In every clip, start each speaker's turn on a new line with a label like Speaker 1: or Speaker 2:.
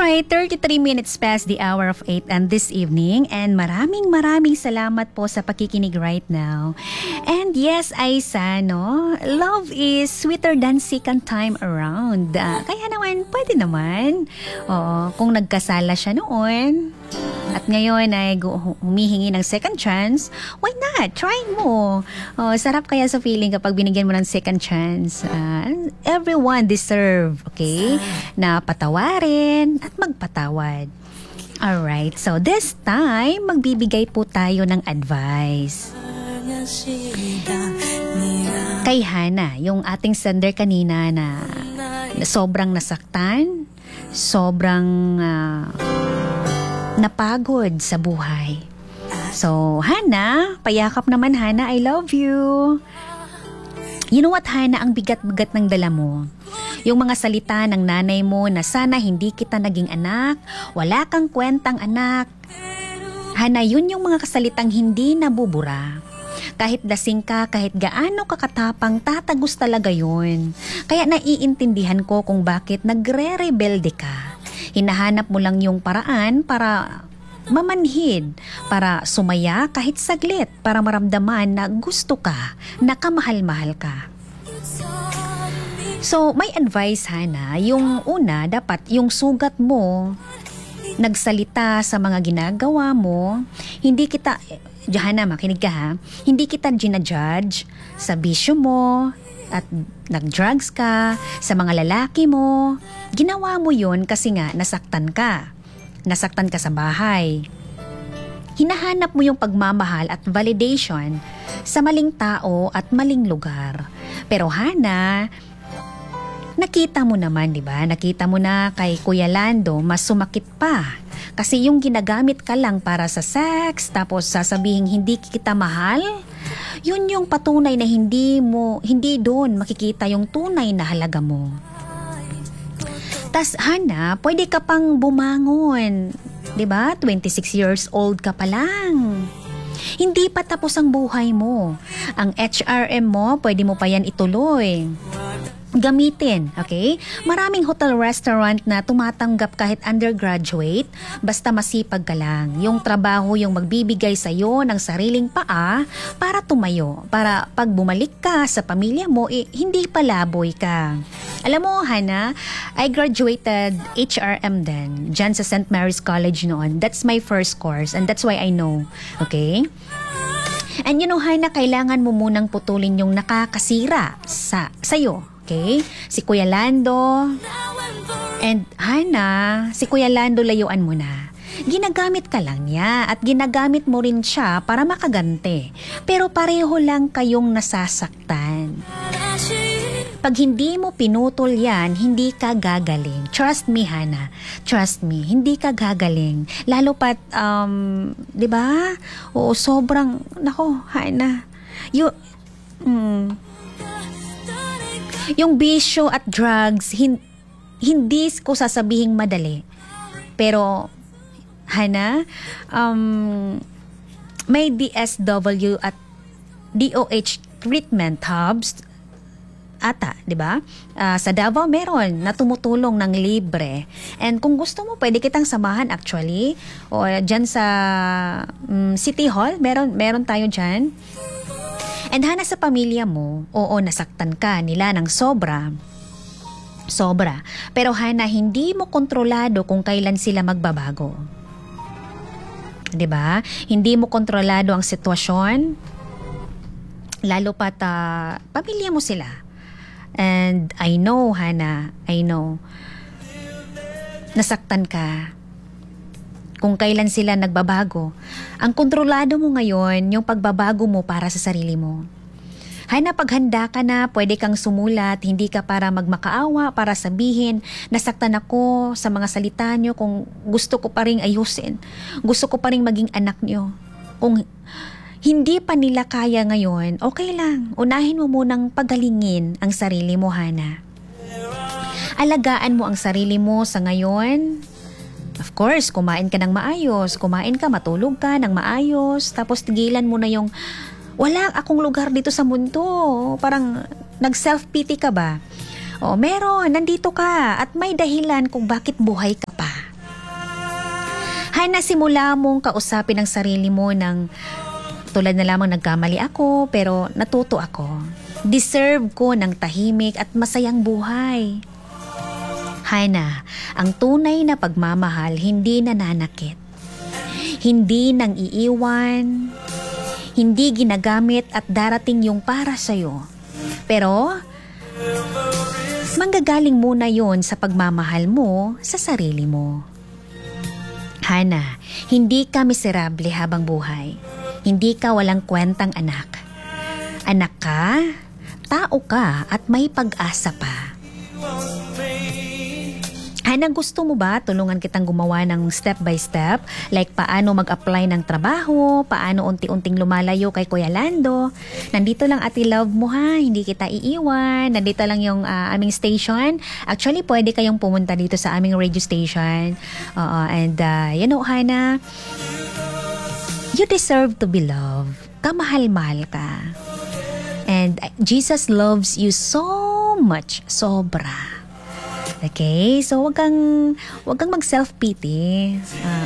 Speaker 1: Alright, 33 minutes past the hour of 8 and this evening, and maraming salamat po sa pakikinig right now. And yes, Aisa, no? Love is sweeter than second time around. Kaya naman, pwede naman. Oo, kung nagkasala siya noon at ngayon ay humihingi ng second chance, why not? Try mo. Sarap kaya sa feeling kapag binigyan mo ng second chance. Everyone deserve, okay? Na patawarin at magpatawad. Alright, so this time, magbibigay po tayo ng advice. Kay Hana, yung ating sender kanina na sobrang nasaktan, sobrang napagod sa buhay. So, Hana, payakap naman Hana, I love you. You know what, Hana, ang bigat-bigat ng dala mo. Yung mga salita ng nanay mo na sana hindi kita naging anak, wala kang kwentang anak. Hana, yun yung mga kasalitang hindi nabubura. Kahit lasing ka, kahit gaano kakatapang, tatagos talaga yun. Kaya naiintindihan ko kung bakit nagre-rebelde ka. Hinahanap mo lang yung paraan para mamanhid, para sumaya kahit saglit, para maramdaman na gusto ka, na kamahal-mahal ka. So, may advice Hana, yung una, dapat yung sugat mo, nagsalita sa mga ginagawa mo, hindi kita, Hana, makinig ka ha, hindi kita ginajudge sa bisyo mo, at nag-drugs ka, sa mga lalaki mo. Ginawa mo yun kasi nga nasaktan ka. Nasaktan ka sa bahay. Hinahanap mo yung pagmamahal at validation sa maling tao at maling lugar. Pero Hana, nakita mo naman, di ba? Nakita mo na kay Kuya Lando, mas sumakit pa. Kasi yung ginagamit ka lang para sa sex, tapos sasabihin hindi kita mahal, yun yung patunay na hindi doon makikita yung tunay na halaga mo. Tas Hana, pwede ka pang bumangon. 'Di ba? 26 years old ka pa lang. Hindi pa tapos ang buhay mo. Ang HRM mo, pwede mo pa yan ituloy. Gamitin, okay? Maraming hotel restaurant na tumatanggap kahit undergraduate, basta masipag ka lang. Yung trabaho yung magbibigay sa'yo ng sariling paa para tumayo. Para pag bumalik ka sa pamilya mo, hindi palaboy ka. Alam mo, Hana, I graduated HRM din, dyan sa St. Mary's College noon. That's my first course and that's why I know, okay? And you know, Hana, kailangan mo munang putulin yung nakakasira sa'yo. Okay? Si Kuya Lando. And Hana, si Kuya Lando layuan mo na. Ginagamit ka lang niya at ginagamit mo rin siya para makagante. Pero pareho lang kayong nasasaktan. Pag hindi mo pinutol yan, hindi ka gagaling. Trust me, Hana. Trust me, hindi ka gagaling. Lalo pat, di ba? Oo, sobrang, nako, Hana. Yung bisyo at drugs, hindi ko sasabihing madali. Pero, Hana, may DSW at DOH treatment hubs ata, di ba? Sa Davao meron na tumutulong ng libre. And kung gusto mo, pwede kitang samahan actually. O dyan sa City Hall, meron tayo dyan. And Hana, sa pamilya mo, oo, nasaktan ka nila ng sobra. Pero Hana, hindi mo kontrolado kung kailan sila magbabago. 'Di ba? Hindi mo kontrolado ang sitwasyon. Lalo pat pamilya mo sila. And I know, Hana, I know. Nasaktan ka. Kung kailan sila nagbabago. Ang kontrolado mo ngayon, yung pagbabago mo para sa sarili mo. Hana, paghanda ka na, pwede kang sumulat, hindi ka para magmakaawa, para sabihin, nasaktan ako sa mga salita nyo, kung gusto ko pa rin ayusin, gusto ko pa rin maging anak nyo. Kung hindi pa nila kaya ngayon, okay lang, unahin mo munang pagalingin ang sarili mo, Hana. Alagaan mo ang sarili mo sa ngayon. Of course, kumain ka ng maayos, matulog ka ng maayos, tapos tigilan mo na yung, wala akong lugar dito sa mundo. Parang nag-self-pity ka ba? O, meron, nandito ka at may dahilan kung bakit buhay ka pa. Hana, simula mong kausapin ang sarili mo ng tulad na lamang nagkamali ako pero natuto ako. Deserve ko ng tahimik at masayang buhay. Hana, ang tunay na pagmamahal hindi nananakit. Hindi nang iiwan, hindi ginagamit at darating yung para sa'yo. Pero, manggagaling muna yon sa pagmamahal mo sa sarili mo. Hana, hindi ka miserable habang buhay. Hindi ka walang kwentang anak. Anak ka, tao ka at may pag-asa pa. Hana, gusto mo ba tulungan kitang gumawa ng step by step? Like paano mag-apply ng trabaho, paano unti-unting lumalayo kay Kuya Lando. Nandito lang Ate Love mo ha, hindi kita iiwan. Nandito lang yung aming station. Actually, pwede kayong pumunta dito sa aming radio station. And you know, Hana, you deserve to be loved. Kamahal-mahal ka. And Jesus loves you so much, sobra. Okay? So, wag kang mag-self-pity.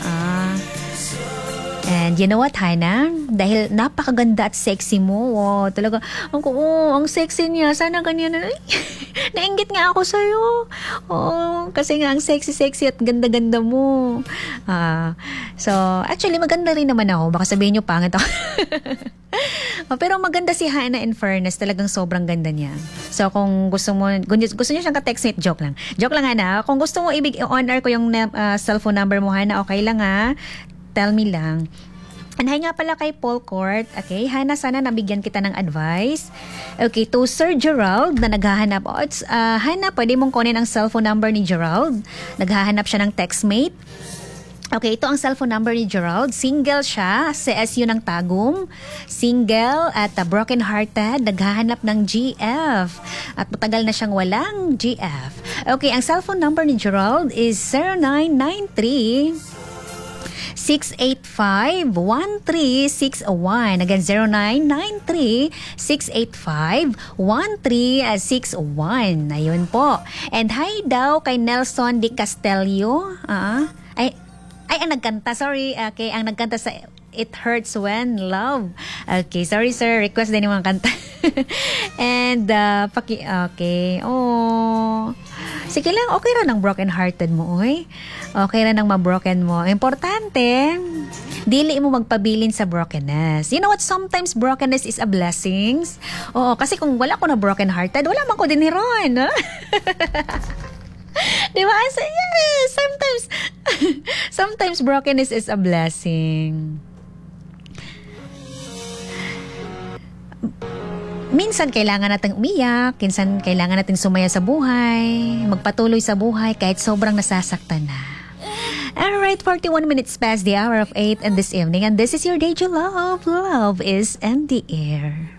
Speaker 1: And you know what, Hana? Dahil napakaganda at sexy mo. Wow, talaga. Ang sexy niya. Sana ganyan. Nainggit nga ako sa'yo. Kasi nga ang sexy-sexy at ganda-ganda mo. So, actually, maganda rin naman ako. Baka sabihin niyo, pangit ako. Pero maganda si Hana, in fairness. Talagang sobrang ganda niya. So, kung gusto niyo siyang ka-textmate, joke lang. Joke lang, Hana. Kung gusto mo i-honor ko yung cellphone number mo, Hana, okay lang ha. Tell me lang. And hi nga pala kay Paul Court. Okay, Hana, sana nabigyan kita ng advice. Okay, to Sir Gerald na naghahanap. Hana, pwede mong kunin ang cellphone number ni Gerald. Naghahanap siya ng textmate. Okay, ito ang cellphone number ni Gerald. Single siya, CSU ng Tagum. Single at broken-hearted. Naghahanap ng GF. At matagal na siyang walang GF. Okay, ang cellphone number ni Gerald is 0993 685-1361. Again, 0993-685-1361. Ayun po. And hi daw kay Nelson Di Castelio. Ang nagkanta. Sorry. Okay, ang nagkanta sa It Hurts When Love. Okay, sorry sir. Request din yung mga kanta. And, okay. Sige lang, okay ra ng broken-hearted mo, oy. Okay ra ng ma-broken mo. Importante, dili mo magpabilin sa brokenness. You know what? Sometimes brokenness is a blessing. Oo, kasi kung wala ko na broken-hearted, wala man ko din ni Ron. Diba? So, yes, sometimes brokenness is a blessing. Minsan kailangan nating umiyak, minsan kailangan nating sumaya sa buhay, magpatuloy sa buhay kahit sobrang nasasaktan na. Alright, 41 minutes past the hour of 8 in this evening, and this is your Day to Love. Love is in the air.